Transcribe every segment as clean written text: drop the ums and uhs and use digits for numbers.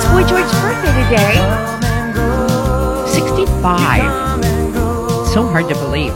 It's Boy George's birthday today. 65. So hard to believe.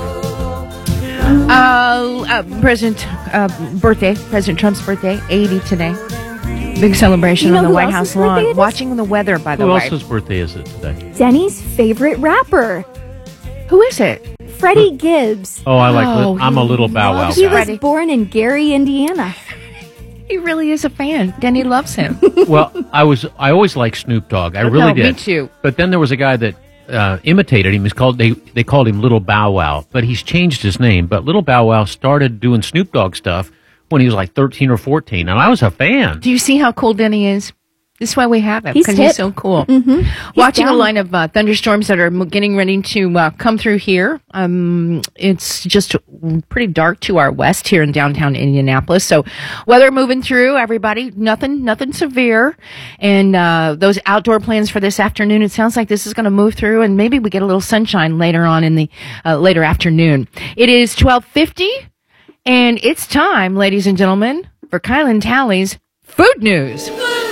President Trump's birthday, 80 today. Big celebration on the White House lawn. Watching the weather, by the way. Who else's birthday is it today? Denny's favorite rapper. Who is it? Freddie Gibbs. Oh, I'm a little Bow Wow He guy. was born in Gary, Indiana. He really is a fan. Denny loves him. Well, I always liked Snoop Dogg. I really did. Me too. But then there was a guy that imitated him. They called him Little Bow Wow, but he's changed his name. But Little Bow Wow started doing Snoop Dogg stuff when he was like 13 or 14, and I was a fan. Do you see how cool Denny is? This is why we have him, because he's so cool. Mm-hmm. Watching a line of thunderstorms that are getting ready to come through here. It's just pretty dark to our west here in downtown Indianapolis. So weather moving through, everybody. Nothing severe. And those outdoor plans for this afternoon, it sounds like this is going to move through, and maybe we get a little sunshine later on in the later afternoon. It is 12:50, and it's time, ladies and gentlemen, for Kylan Talley's Food News.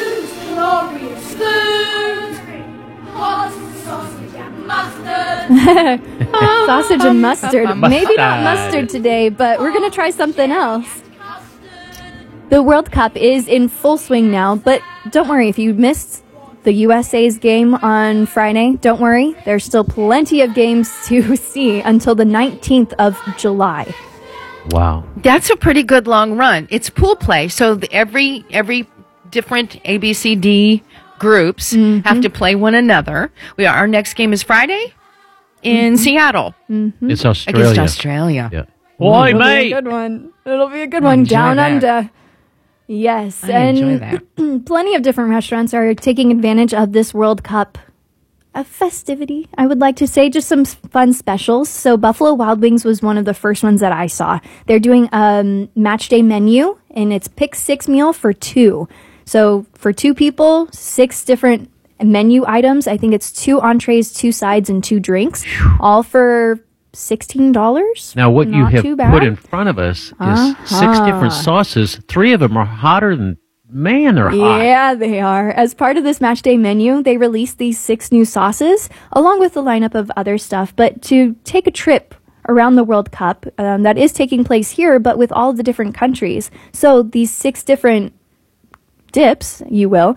Sausage and mustard. Maybe not mustard today, but we're going to try something else. The World Cup is in full swing now, but don't worry if you missed the USA's game on Friday. Don't worry. There's still plenty of games to see until the 19th of July. Wow. That's a pretty good long run. It's pool play, so every different ABCD groups have to play one another. Our next game is Friday in Seattle. It's Australia. Against Australia. Yeah. Boy, It'll mate. be a good one. It'll be a good one. Down under. Yes. Enjoy that. Plenty of different restaurants are taking advantage of this World Cup festivity, I would like to say. Just some fun specials. So Buffalo Wild Wings was one of the first ones that I saw. They're doing a match day menu, and it's pick 6 meal for 2. So for 2 people, 6 different menu items. I think it's 2 entrees, 2 sides, and 2 drinks, all for $16. Now, what you Not have too bad. put in front of us is 6 different sauces. 3 of them are hotter than, man, they're hot. Yeah, they are. As part of this match day menu, they released these 6 new sauces, along with a lineup of other stuff. But to take a trip around the World Cup, that is taking place here, but with all the different countries. So these 6 different dips, you will.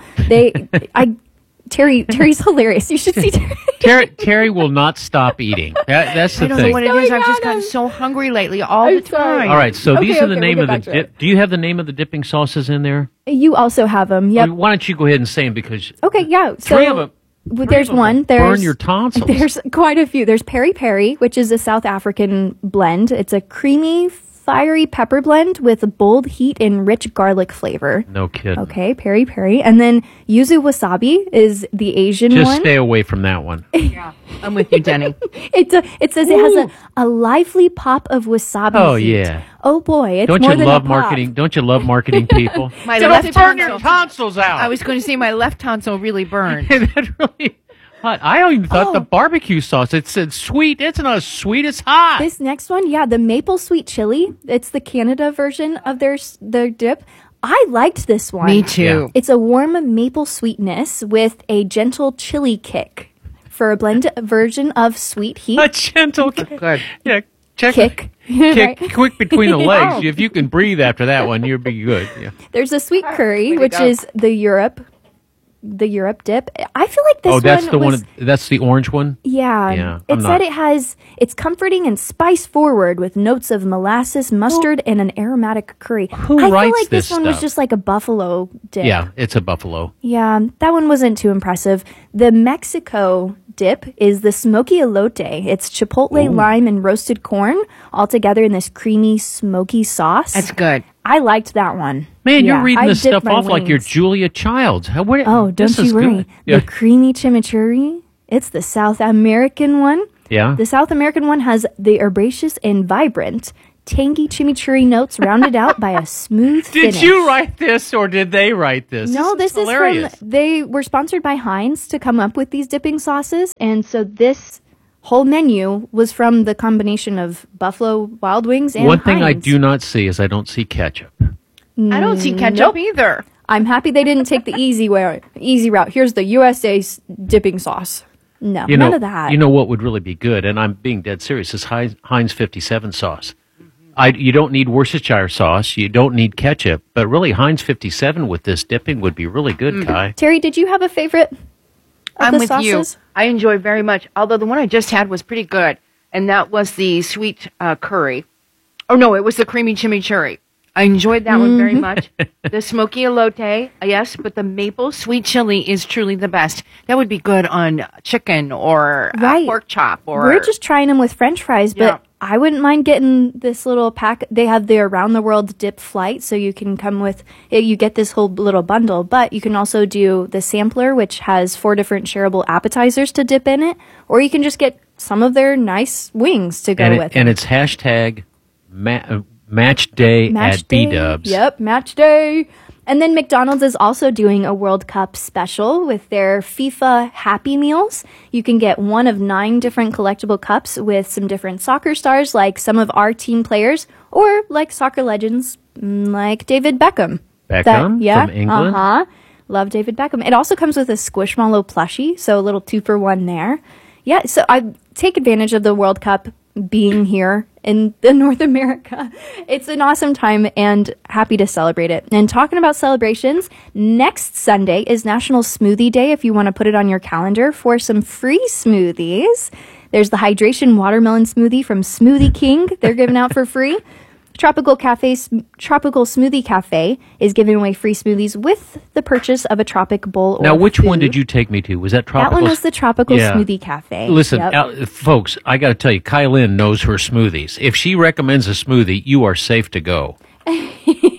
Terry's hilarious. You should see Terry. Terry will not stop eating. That's the I don't thing. know what it is. I've just gotten so hungry lately all the time. All right, so these are the name we'll of the get back to dip. Do you have the name of the dipping sauces in there? You also have them. Yep. Why don't you go ahead and say them, because Okay, yeah. So 3 of them. There's one. Burn your tonsils. There's quite a few. There's Peri Peri, which is a South African blend. It's a creamy, fiery pepper blend with a bold heat and rich garlic flavor. No kidding. Okay, Peri Peri. And then Yuzu Wasabi is the Asian Just one. stay away from that one. Yeah, I'm with you, Denny. It says it has a lively pop of wasabi. Oh, heat. yeah. Oh boy, it's Don't more you than love a pop. marketing? Don't you love marketing people? My Don't left burn your tonsil. tonsils out. I was going to say my left tonsil really burned. That really hot. I even thought the barbecue sauce. It said sweet. It's not sweet. It's hot. This next one, yeah, the maple sweet chili. It's the Canada version of their dip. I liked this one. Me too. Yeah. It's a warm maple sweetness with a gentle chili kick for a blend version of sweet heat. A gentle Good. Yeah, check Kick. Kick Right. quick between the legs. Oh. If you can breathe after that one, you'll be good. Yeah. There's a sweet curry, way to which go. is the Europe dip. I feel like this Oh, that's one the was, one. That's the orange one. Yeah. Yeah, It I'm said not- it's comforting and spice forward with notes of molasses, mustard, and an aromatic curry. Who I feel writes like this this one was stuff? just like a buffalo dip. Yeah, it's a buffalo. Yeah, that one wasn't too impressive. The Mexico dip is the smoky elote. It's chipotle, lime, and roasted corn all together in this creamy, smoky sauce. That's good. I liked that one. Man, Yeah, you're reading I this dipped stuff my off like you're wings. Julia Childs. Oh, don't you worry. Yeah. The creamy chimichurri, it's the South American one. Yeah. The South American one has the herbaceous and vibrant, tangy chimichurri notes rounded out by a smooth Did finish. you write this or did they write this? No, this is hilarious. from, they were sponsored by Heinz to come up with these dipping sauces. And so this whole menu was from the combination of Buffalo Wild Wings and One thing I Heinz. do not see is I don't see ketchup. I don't see ketchup either. I'm happy they didn't take the easy route. Here's the USA dipping sauce. No, none of that. You know what would really be good, and I'm being dead serious, is Heinz 57 sauce. You don't need Worcestershire sauce. You don't need ketchup. But really, Heinz 57 with this dipping would be really good, Kai. Terry, did you have a favorite of I'm the with sauces? you. I enjoy very much, although the one I just had was pretty good, and that was the sweet curry. Oh, no, it was the creamy chimichurri. I enjoyed that one very much. The smoky elote, yes, but the maple sweet chili is truly the best. That would be good on chicken or pork chop. Or We're just trying them with French fries, but Yeah. I wouldn't mind getting this little pack. They have the Around the World dip flight, so you can come with, you get this whole little bundle, but you can also do the sampler, which has 4 different shareable appetizers to dip in it, or you can just get some of their nice wings to go with. And it's hashtag match day at B-Dubs. Yep, match day. And then McDonald's is also doing a World Cup special with their FIFA Happy Meals. You can get one of 9 different collectible cups with some different soccer stars, like some of our team players, or like soccer legends like David Beckham. From England? Love David Beckham. It also comes with a Squishmallow plushie, so a little 2-for-1 there. Yeah, so I take advantage of the World Cup being here in North America. It's an awesome time and happy to celebrate it. And talking about celebrations, next Sunday is National Smoothie Day if you want to put it on your calendar for some free smoothies. There's the Hydration Watermelon Smoothie from Smoothie King. They're giving out for free. Tropical Smoothie Cafe is giving away free smoothies with the purchase of a Tropic Bowl. Now, or which one food. did you take me to? Was that Tropical? That one was the Tropical Yeah. Smoothie Cafe. Listen, Yep. folks, I got to tell you, Kylin knows her smoothies. If she recommends a smoothie, you are safe to go. And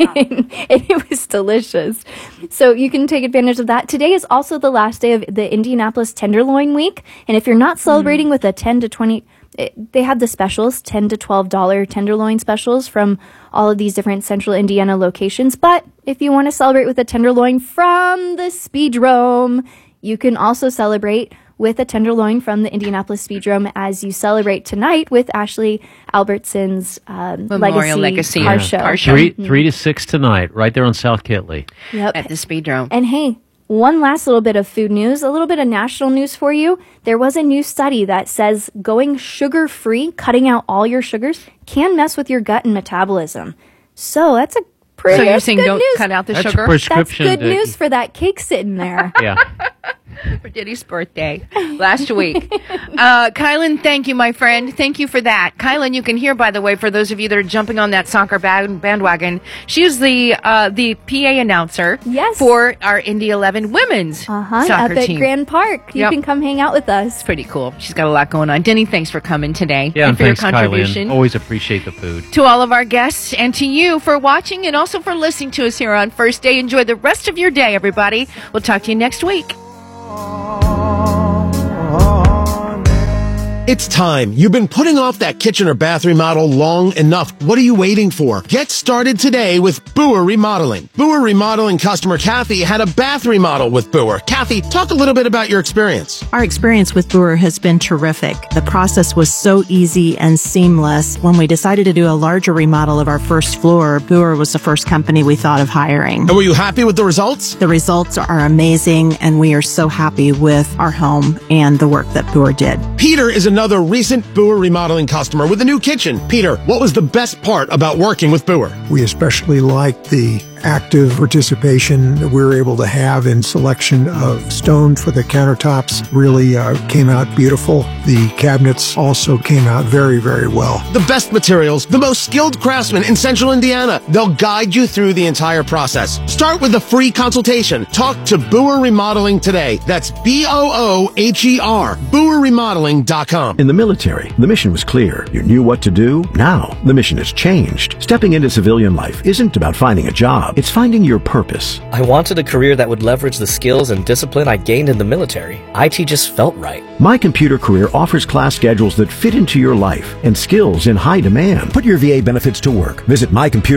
it was delicious. So you can take advantage of that. Today is also the last day of the Indianapolis Tenderloin Week. And if you're not celebrating with a 10 to 20, they have the specials, $10 to $12 tenderloin specials from all of these different central Indiana locations. But if you want to celebrate with a tenderloin from the Speedrome, you can also celebrate with a tenderloin from the Indianapolis Speedrome as you celebrate tonight with Ashley Albertson's Memorial Legacy car car show. show. 3 to 6 tonight, right there on South Kitley. Yep. At the Speedrome. And hey, one last little bit of food news, a little bit of national news for you. There was a new study that says going sugar-free, cutting out all your sugars, can mess with your gut and metabolism. So that's a pretty So you're saying good don't news. cut out the That's sugar? a prescription. That's good news for that cake sitting there. Yeah. For Diddy's birthday last week. Kylan, thank you, my friend. Thank you for that. Kylan, you can hear, by the way, for those of you that are jumping on that soccer bandwagon, she is the PA announcer for our Indy 11 women's soccer up at team. Grand Park. You can come hang out with us. It's pretty cool. She's got a lot going on. Denny, thanks for coming today. Yeah, and for thanks, your contribution. Kylin. Always appreciate the food. To all of our guests and to you for watching and also for listening to us here on First Day. Enjoy the rest of your day, everybody. We'll talk to you next week. It's time. You've been putting off that kitchen or bath remodel long enough. What are you waiting for? Get started today with Boer Remodeling. Boer Remodeling customer Kathy had a bath remodel with Boer. Kathy, talk a little bit about your experience. Our experience with Boer has been terrific. The process was so easy and seamless. When we decided to do a larger remodel of our first floor, Boer was the first company we thought of hiring. And were you happy with the results? The results are amazing, and we are so happy with our home and the work that Boer did. Peter is another recent Boer Remodeling customer with a new kitchen. Peter, what was the best part about working with Boer? We especially liked the active participation that we were able to have in selection of stone for the countertops. Really came out beautiful. The cabinets also came out very, very well. The best materials, the most skilled craftsmen in Central Indiana. They'll guide you through the entire process. Start with a free consultation. Talk to Boer Remodeling today. That's Booher, BoerRemodeling.com. In the military, the mission was clear. You knew what to do. Now, the mission has changed. Stepping into civilian life isn't about finding a job. It's finding your purpose. I wanted a career that would leverage the skills and discipline I gained in the military. IT just felt right. My Computer Career offers class schedules that fit into your life and skills in high demand. Put your VA benefits to work. Visit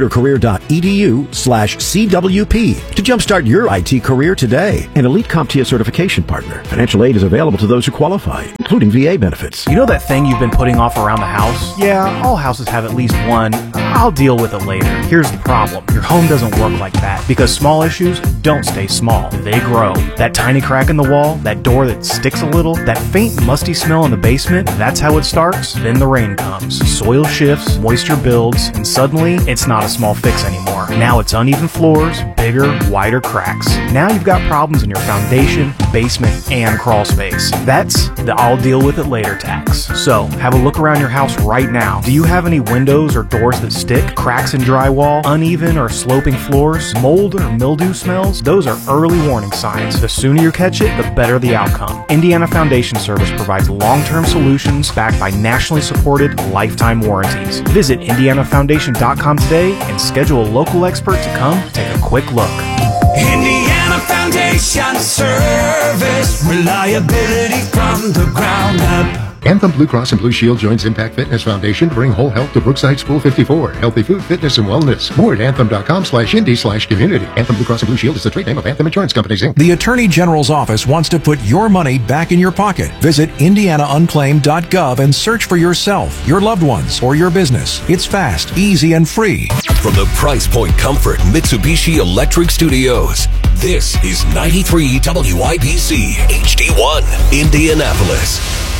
mycomputercareer.edu/CWP to jumpstart your IT career today. An elite CompTIA certification partner. Financial aid is available to those who qualify, including VA benefits. You know that thing you've been putting off around the house? Yeah, all houses have at least one. I'll deal with it later. Here's the problem. Your home doesn't work like that. Because small issues don't stay small. They grow. That tiny crack in the wall, that door that sticks a little, that faint musty smell in the basement, that's how it starts. Then the rain comes. Soil shifts, moisture builds, and suddenly it's not a small fix anymore. Now it's uneven floors, bigger, wider cracks. Now you've got problems in your foundation, basement, and crawl space. That's the I'll deal with it later tax. So, have a look around your house right now. Do you have any windows or doors that stick, cracks in drywall, uneven or sloping floors, mold or mildew smells? Those are early warning signs. The sooner you catch it, the better the outcome. Indiana Foundation Service provides long-term solutions backed by nationally supported lifetime warranties. Visit IndianaFoundation.com today and schedule a local expert to come take a quick look. Indiana Foundation Service, reliability from the ground up. Anthem Blue Cross and Blue Shield joins Impact Fitness Foundation to bring whole health to Brookside School 54. Healthy food, fitness, and wellness. More at anthem.com/indy/community. Anthem Blue Cross and Blue Shield is the trade name of Anthem Insurance Companies, Inc. The Attorney General's office wants to put your money back in your pocket. Visit indianaunclaimed.gov and search for yourself, your loved ones, or your business. It's fast, easy, and free. From the Price Point Comfort Mitsubishi Electric Studios, this is 93 WIBC HD1, Indianapolis.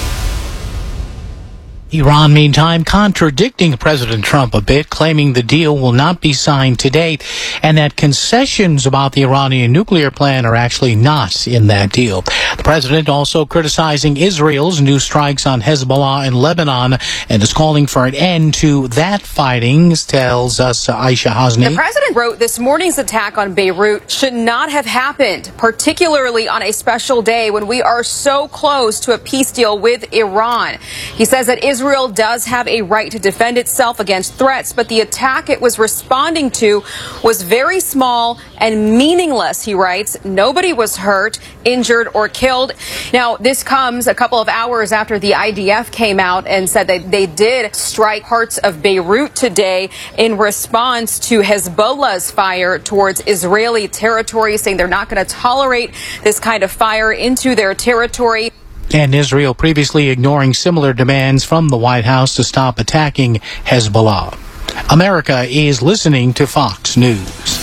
Iran, meantime, contradicting President Trump a bit, claiming the deal will not be signed today and that concessions about the Iranian nuclear plan are actually not in that deal. The president also criticizing Israel's new strikes on Hezbollah in Lebanon and is calling for an end to that fighting, tells us Aisha Hasni. The president wrote this morning's attack on Beirut should not have happened, particularly on a special day when we are so close to a peace deal with Iran. He says that Israel does have a right to defend itself against threats, but the attack it was responding to was very small and meaningless, he writes. Nobody was hurt, injured, or killed. Now, this comes a couple of hours after the IDF came out and said that they did strike parts of Beirut today in response to Hezbollah's fire towards Israeli territory, saying they're not going to tolerate this kind of fire into their territory. And Israel previously ignoring similar demands from the White House to stop attacking Hezbollah. America is listening to Fox News.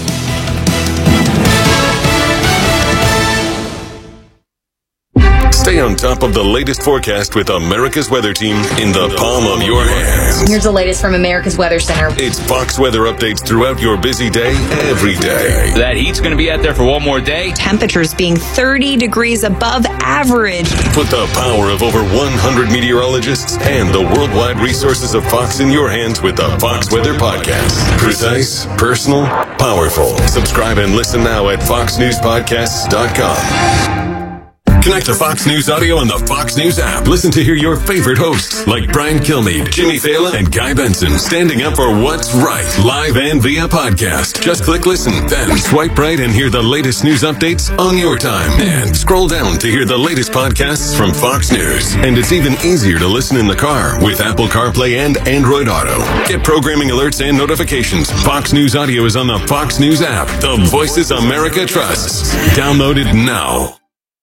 Stay on top of the latest forecast with America's Weather Team in the palm of your hands. Here's the latest from America's Weather Center. It's Fox weather updates throughout your busy day, every day. That heat's going to be out there for one more day. Temperatures being 30 degrees above average. Put the power of over 100 meteorologists and the worldwide resources of Fox in your hands with the Fox Weather Podcast. Precise, personal, powerful. Subscribe and listen now at foxnewspodcasts.com. Connect to Fox News Audio on the Fox News app. Listen to hear your favorite hosts like Brian Kilmeade, Jimmy Fallon, and Guy Benson standing up for what's right, live and via podcast. Just click listen, then swipe right and hear the latest news updates on your time. And scroll down to hear the latest podcasts from Fox News. And it's even easier to listen in the car with Apple CarPlay and Android Auto. Get programming alerts and notifications. Fox News Audio is on the Fox News app. The voices America trusts. Download it now.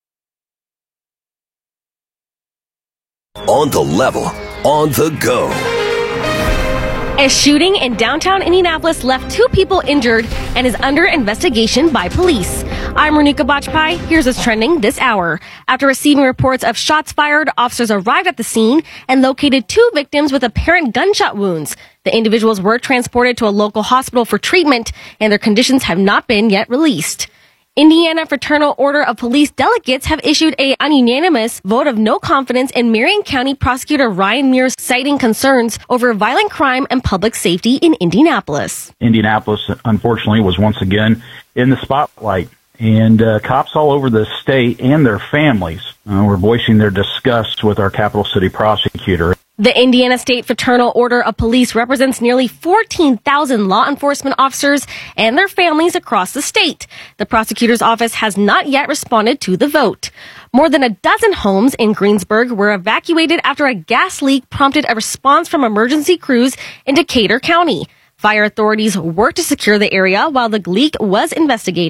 On the level, on the go. A shooting in downtown Indianapolis left 2 people injured and is under investigation by police. I'm Renika Bajpai. Here's what's trending this hour. After receiving reports of shots fired, officers arrived at the scene and located 2 victims with apparent gunshot wounds. The individuals were transported to a local hospital for treatment, and their conditions have not been yet released. Indiana Fraternal Order of Police delegates have issued an ununanimous vote of no confidence in Marion County Prosecutor Ryan Mears, citing concerns over violent crime and public safety in Indianapolis. Indianapolis, unfortunately, was once again in the spotlight. And cops all over the state and their families were voicing their disgust with our capital city prosecutor. The Indiana State Fraternal Order of Police represents nearly 14,000 law enforcement officers and their families across the state. The prosecutor's office has not yet responded to the vote. More than a dozen homes in Greensburg were evacuated after a gas leak prompted a response from emergency crews in Decatur County. Fire authorities worked to secure the area while the leak was investigated.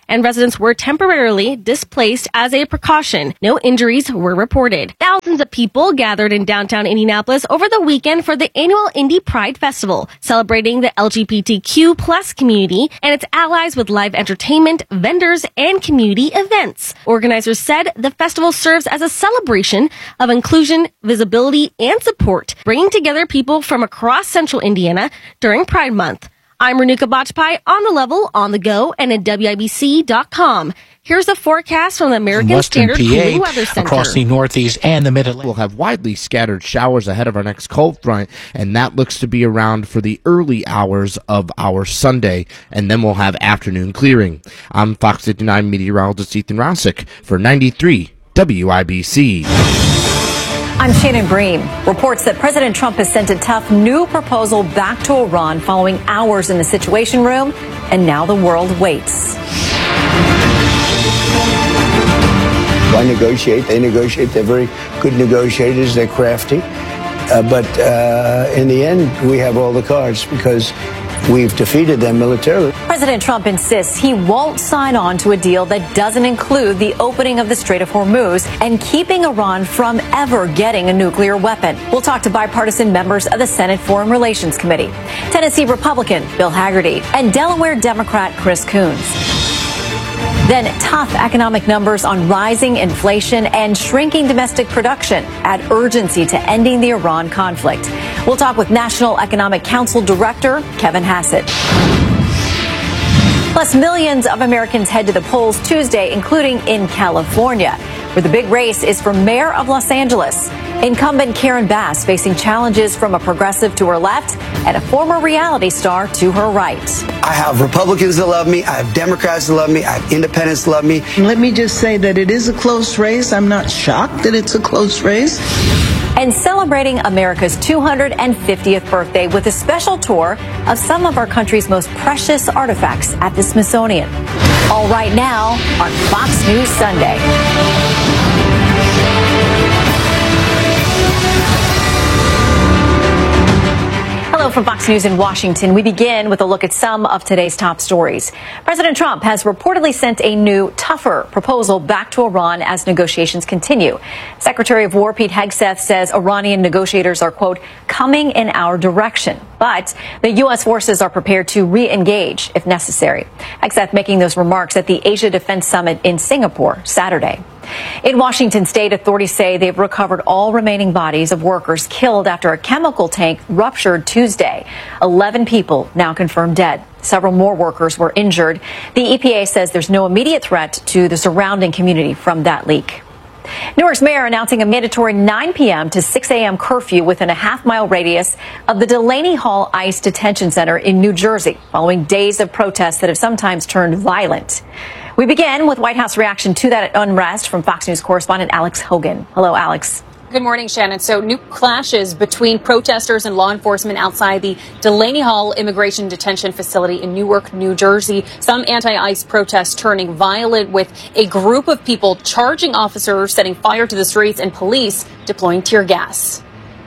and residents were temporarily displaced as a precaution. No injuries were reported. Thousands of people gathered in downtown Indianapolis over the weekend for the annual Indy Pride Festival, celebrating the LGBTQ plus community and its allies with live entertainment, vendors, and community events. Organizers said the festival serves as a celebration of inclusion, visibility, and support, bringing together people from across central Indiana during Pride Month. I'm Renuka Bachpai, on the level, on the go, and at WIBC.com. Here's the forecast from the American Standard Cooling Weather Center. Across the Northeast and the Mid-Atlantic. We'll have widely scattered showers ahead of our next cold front, and that looks to be around for the early hours of our Sunday, and then we'll have afternoon clearing. I'm Fox 59 meteorologist Ethan Rousick for 93 WIBC. I'm Shannon Bream. Reports that President Trump has sent a tough new proposal back to Iran following hours in the Situation Room, and now the world waits. Why negotiate? They negotiate. They're very good negotiators. They're crafty. But in the end, we have all the cards because we've defeated them militarily. President Trump insists he won't sign on to a deal that doesn't include the opening of the Strait of Hormuz and keeping Iran from ever getting a nuclear weapon. We'll talk to bipartisan members of the Senate Foreign Relations Committee, Tennessee Republican Bill Hagerty, and Delaware Democrat Chris Coons. Then tough economic numbers on rising inflation and shrinking domestic production add urgency to ending the Iran conflict. We'll talk with National Economic Council Director Kevin Hassett. Plus, millions of Americans head to the polls Tuesday, including in California, where the big race is for mayor of Los Angeles. Incumbent Karen Bass facing challenges from a progressive to her left and a former reality star to her right. I have Republicans that love me. I have Democrats that love me. I have independents that love me. Let me just say that it is a close race. I'm not shocked that it's a close race. And celebrating America's 250th birthday with a special tour of some of our country's most precious artifacts at the Smithsonian. All right now on Fox News Sunday. Hello from Fox News in Washington. We begin with a look at some of today's top stories. President Trump has reportedly sent a new, tougher proposal back to Iran as negotiations continue. Secretary of War Pete Hegseth says Iranian negotiators are, quote, coming in our direction. But the U.S. forces are prepared to re-engage if necessary. Hegseth making those remarks at the Asia Defense Summit in Singapore Saturday. In Washington state, authorities say they've recovered all remaining bodies of workers killed after a chemical tank ruptured Tuesday. 11 people now confirmed dead. Several more workers were injured. The EPA says there's no immediate threat to the surrounding community from that leak. Newark's mayor announcing a mandatory 9 p.m. to 6 a.m. curfew within a half-mile radius of the Delaney Hall ICE Detention Center in New Jersey, following days of protests that have sometimes turned violent. We begin with White House reaction to that unrest from Fox News correspondent Alex Hogan. Hello, Alex. Good morning, Shannon. So new clashes between protesters and law enforcement outside the Delaney Hall Immigration Detention Facility in Newark, New Jersey. Some anti-ICE protests turning violent with a group of people charging officers, setting fire to the streets, and police deploying tear gas.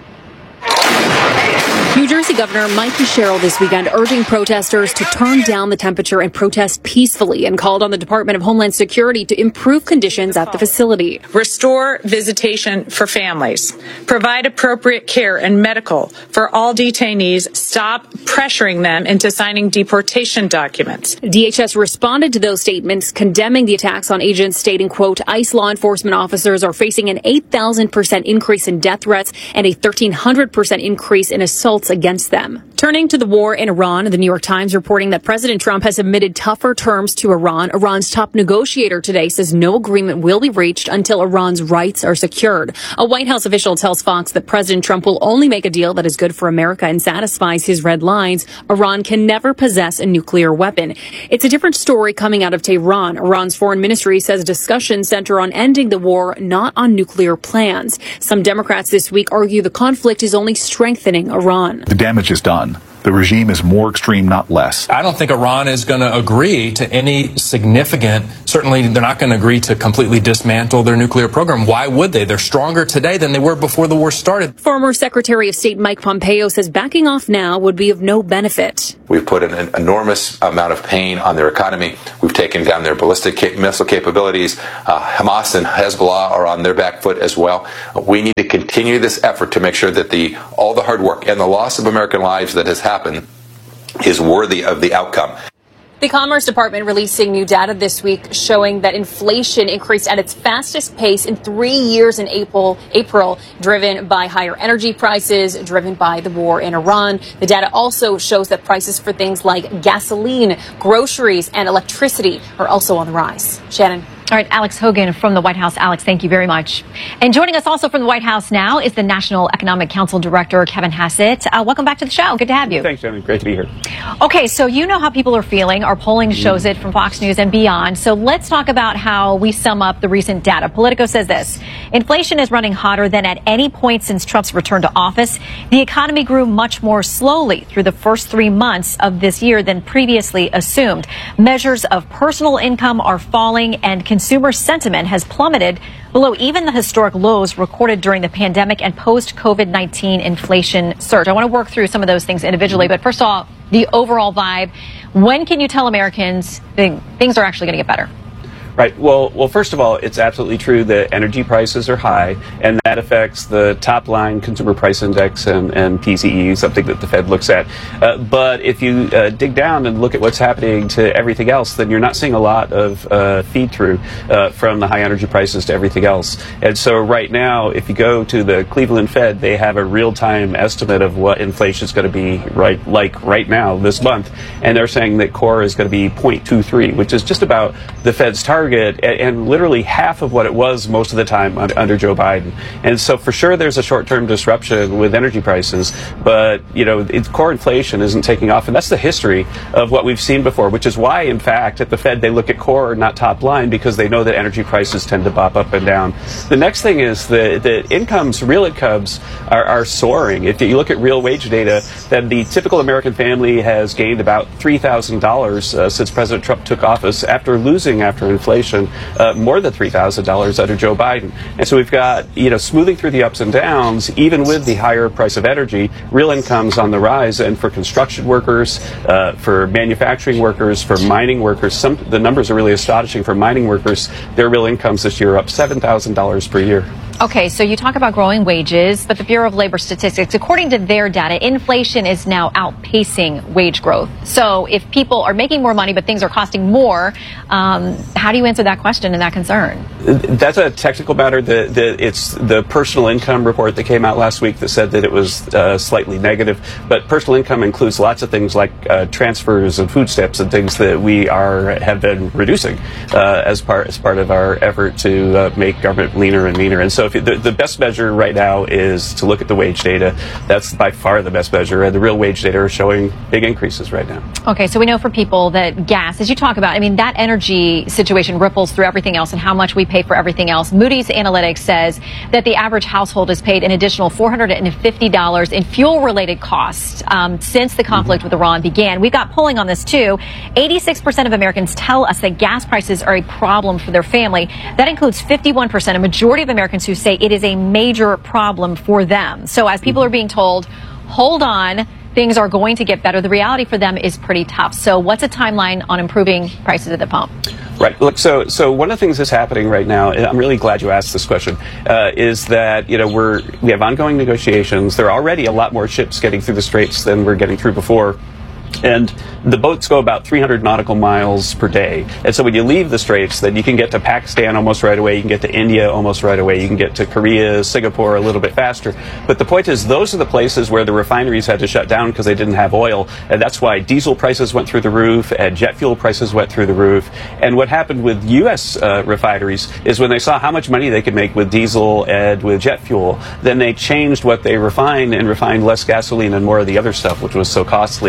New Jersey Governor Mike DeSherrill this weekend urging protesters to turn down the temperature and protest peacefully, and called on the Department of Homeland Security to improve conditions at the facility. Restore visitation for families. Provide appropriate care and medical for all detainees. Stop pressuring them into signing deportation documents. DHS responded to those statements, condemning the attacks on agents, stating, quote, ICE law enforcement officers are facing an 8,000% increase in death threats and a 1,300% increase in assaults against them. Turning to the war in Iran, the New York Times reporting that President Trump has submitted tougher terms to Iran. Iran's top negotiator today says no agreement will be reached until Iran's rights are secured. A White House official tells Fox that President Trump will only make a deal that is good for America and satisfies his red lines. Iran can never possess a nuclear weapon. It's a different story coming out of Tehran. Iran's foreign ministry says discussions center on ending the war, not on nuclear plans. Some Democrats this week argue the conflict is only strengthening Iran. The damage is done. The regime is more extreme, not less. I don't think Iran is going to agree to any significant, certainly they're not going to agree to completely dismantle their nuclear program. Why would they? They're stronger today than they were before the war started. Former Secretary of State Mike Pompeo says backing off now would be of no benefit. We've put an enormous amount of pain on their economy. We've taken down their ballistic missile capabilities. Hamas and Hezbollah are on their back foot as well. We need to continue this effort to make sure that all the hard work and the loss of American lives that has happened is worthy of the outcome. The Commerce Department releasing new data this week showing that inflation increased at its fastest pace in 3 years in April, driven by higher energy prices, driven by the war in Iran. The data also shows that prices for things like gasoline, groceries, and electricity are also on the rise. Shannon. All right, Alex Hogan from the White House. Alex, thank you very much. And joining us also from the White House now is the National Economic Council Director, Kevin Hassett. Welcome back to the show. Good to have you. Thanks, Shannon. Great to be here. Okay, so you know how people are feeling. Our polling shows it from Fox News and beyond. So let's talk about how we sum up the recent data. Politico says this: inflation is running hotter than at any point since Trump's return to office. The economy grew much more slowly through the first 3 months of this year than previously assumed. Measures of personal income are falling, and consumer sentiment has plummeted below even the historic lows recorded during the pandemic and post-COVID-19 inflation surge. I want to work through some of those things individually, but first of all, the overall vibe. When can you tell Americans things are actually going to get better? Right. Well, first of all, it's absolutely true that energy prices are high, and that affects the top line consumer price index and PCE, something that the Fed looks at. But if you dig down and look at what's happening to everything else, then you're not seeing a lot of feed through from the high energy prices to everything else. And so right now, if you go to the Cleveland Fed, they have a real-time estimate of what inflation is going to be right now this month, and they're saying that core is going to be 0.23, which is just about the Fed's target, and literally half of what it was most of the time under Joe Biden. And so for sure there's a short-term disruption with energy prices, but core inflation isn't taking off, and that's the history of what we've seen before, which is why in fact at the Fed they look at core, not top line, because they know that energy prices tend to bop up and down. The next thing is that real incomes are soaring. If you look at real wage data, then the typical American family has gained about $3,000 since President Trump took office after inflation more than $3,000 under Joe Biden. And so we've got, smoothing through the ups and downs, even with the higher price of energy, real incomes on the rise. And for construction workers, for manufacturing workers, for mining workers, the numbers are really astonishing. For mining workers, their real incomes this year are up $7,000 per year. Okay, so you talk about growing wages, but the Bureau of Labor Statistics, according to their data, inflation is now outpacing wage growth. So if people are making more money, but things are costing more, how do you answer that question and that concern? That's a technical matter. It's the personal income report that came out last week that said that it was slightly negative. But personal income includes lots of things like transfers and food stamps and things that we have been reducing as part of our effort to make government leaner and meaner. And so the best measure right now is to look at the wage data. That's by far the best measure, and the real wage data are showing big increases right now. Okay, so we know for people that gas, as you talk about, that energy situation ripples through everything else and how much we pay for everything else. Moody's Analytics says that the average household has paid an additional $450 in fuel-related costs since the conflict with Iran began. We've got polling on this too. 86% of Americans tell us that gas prices are a problem for their family. That includes 51%, a majority of Americans who say it is a major problem for them. So as people are being told, hold on, things are going to get better, the reality for them is pretty tough. So what's a timeline on improving prices at the pump? Right. Look, so one of the things that's happening right now, and I'm really glad you asked this question, is that, we have ongoing negotiations. There are already a lot more ships getting through the straits than we're getting through before. And the boats go about 300 nautical miles per day. And so when you leave the straits, then you can get to Pakistan almost right away. You can get to India almost right away. You can get to Korea, Singapore a little bit faster. But the point is, those are the places where the refineries had to shut down because they didn't have oil. And that's why diesel prices went through the roof and jet fuel prices went through the roof. And what happened with U.S. Refineries is when they saw how much money they could make with diesel and with jet fuel, then they changed what they refined and refined less gasoline and more of the other stuff, which was so costly.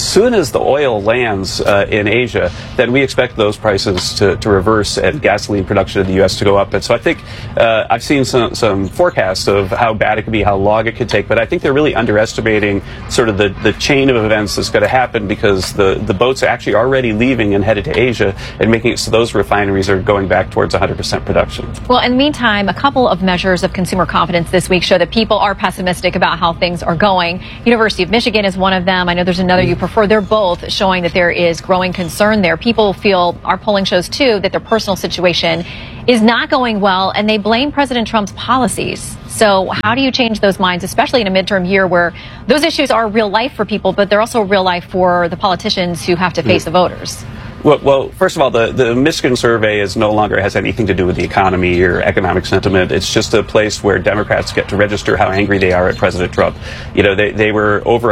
soon as the oil lands in Asia, then we expect those prices to reverse and gasoline production in the U.S. to go up. And so I think I've seen some forecasts of how bad it could be, how long it could take, but I think they're really underestimating sort of the chain of events that's going to happen, because the boats are actually already leaving and headed to Asia, and making it so those refineries are going back towards 100% production. Well, in the meantime, a couple of measures of consumer confidence this week show that people are pessimistic about how things are going. University of Michigan is one of them. I know there's another you prefer. They're both showing that there is growing concern there. People feel, our polling shows too, that their personal situation is not going well, and they blame President Trump's policies. So how do you change those minds, especially in a midterm year where those issues are real life for people, but they're also real life for the politicians who have to face the voters? Well, first of all, the Michigan survey no longer has anything to do with the economy or economic sentiment. It's just a place where Democrats get to register how angry they are at President Trump. You know, they were over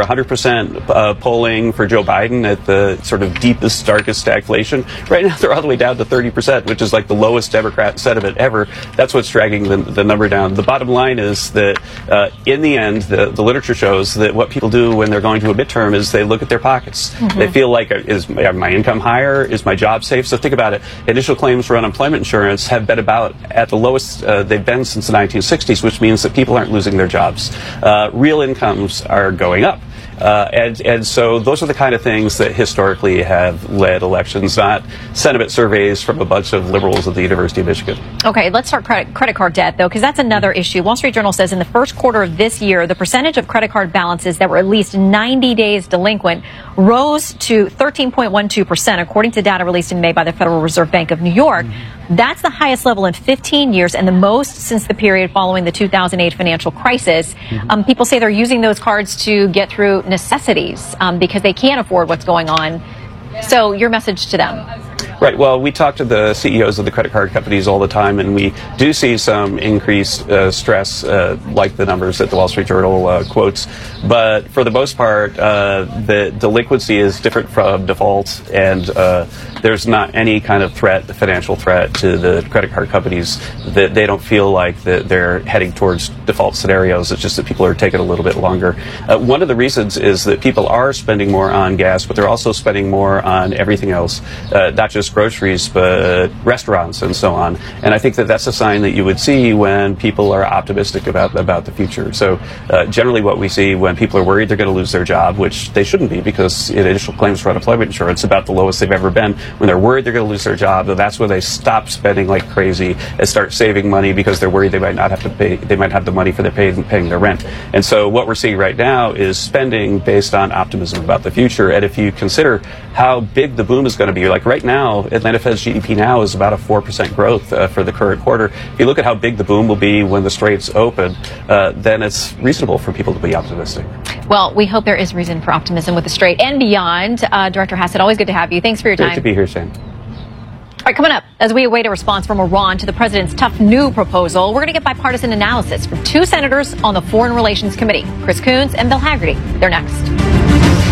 100% polling for Joe Biden at the sort of deepest, darkest stagflation. Right now, they're all the way down to 30%, which is like the lowest Democrat sentiment ever. That's what's dragging the number down. The bottom line is that in the end, the literature shows that what people do when they're going to a midterm is they look at their pockets. Mm-hmm. They feel like, is my income higher? Is my job safe? So think about it. Initial claims for unemployment insurance have been about at the lowest they've been since the 1960s, which means that people aren't losing their jobs. Real incomes are going up. And so those are the kind of things that historically have led elections, not sentiment surveys from a bunch of liberals at the University of Michigan. Okay, let's start credit card debt, though, because that's another issue. Wall Street Journal says in the first quarter of this year, the percentage of credit card balances that were at least 90 days delinquent rose to 13.12%, according to data released in May by the Federal Reserve Bank of New York. That's the highest level in 15 years and the most since the period following the 2008 financial crisis. People say they're using those cards to get through necessities because they can't afford what's going on. So your message to them? Right. Well, we talk to the CEOs of the credit card companies all the time, and we do see some increased stress, like the numbers that the Wall Street Journal quotes. But for the most part, the delinquency is different from default, and there's not any kind of financial threat to the credit card companies. That they don't feel like that they're heading towards default scenarios. It's just that people are taking a little bit longer. One of the reasons is that people are spending more on gas, but they're also spending more on everything else, not just groceries, but restaurants and so on. And I think that that's a sign that you would see when people are optimistic about the future. So generally what we see when people are worried they're going to lose their job, which they shouldn't be, because initial claims for unemployment insurance about the lowest they've ever been. When they're worried they're going to lose their job, that's when they stop spending like crazy and start saving money because they're worried they might not have to pay, they might have the money for paying their rent. And so what we're seeing right now is spending based on optimism about the future. And if you consider how big the boom is going to be, like right now, Atlanta Fed's GDP now is about a 4% growth for the current quarter. If you look at how big the boom will be when the straits open, then it's reasonable for people to be optimistic. Well, we hope there is reason for optimism with the Strait and beyond. Director Hassett, always good to have you. Thanks for your time. Great to be here, Sam. All right, coming up, as we await a response from Iran to the president's tough new proposal, we're going to get bipartisan analysis from two senators on the Foreign Relations Committee, Chris Coons and Bill Hagerty. They're next.